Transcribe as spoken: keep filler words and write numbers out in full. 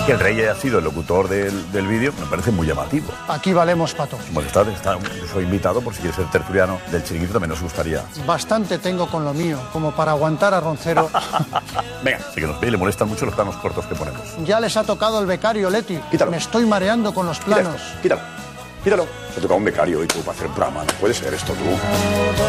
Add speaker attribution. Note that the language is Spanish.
Speaker 1: que el rey haya sido el locutor del, del vídeo me parece muy llamativo.
Speaker 2: Aquí valemos pato.
Speaker 1: Bueno, está, está, soy invitado por si quieres ser tertuliano del Chiringuito, también nos gustaría.
Speaker 2: Bastante tengo con lo mío, como para aguantar a Roncero.
Speaker 1: Venga, sí que nos ve y le molestan mucho los planos cortos que ponemos.
Speaker 2: Ya les ha tocado el becario, Leti.
Speaker 1: Quítalo.
Speaker 2: Me estoy mareando con los planos.
Speaker 1: Quítalo, quítalo. Quítalo. Se ha tocado un becario y tú para hacer un programa. No puede ser esto tú.